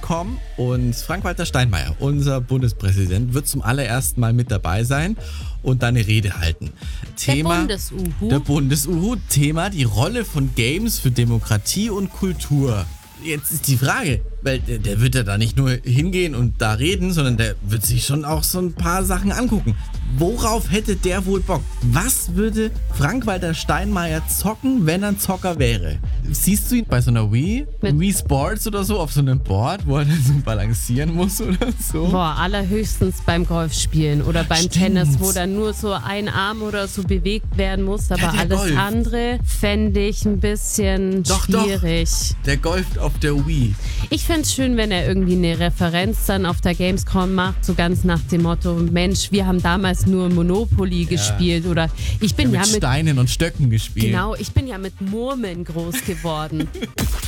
Gamescom und Frank-Walter Steinmeier, unser Bundespräsident, wird zum allerersten Mal mit dabei sein und da eine Rede halten. Der Bundes-Uhu. Thema die Rolle von Games für Demokratie und Kultur. Jetzt ist die Frage, weil der wird ja da nicht nur hingehen und da reden, sondern der wird sich schon auch so ein paar Sachen angucken. Worauf hätte der wohl Bock? Was würde Frank-Walter Steinmeier zocken, wenn er ein Zocker wäre? Siehst du ihn bei so einer Wii Sports oder so, auf so einem Board, wo er dann so balancieren muss oder so? Boah, allerhöchstens beim Golfspielen oder beim Tennis, wo dann nur so ein Arm oder so bewegt werden muss, aber alles Golf. andere fände ich ein bisschen schwierig. Der golft auf der Wii. Ich fände es schön, wenn er irgendwie eine Referenz dann auf der Gamescom macht, so ganz nach dem Motto, Mensch, wir haben damals nur Monopoly gespielt oder ich bin mit Steinen und Stöcken gespielt. Genau, ich bin ja mit Murmeln groß geworden.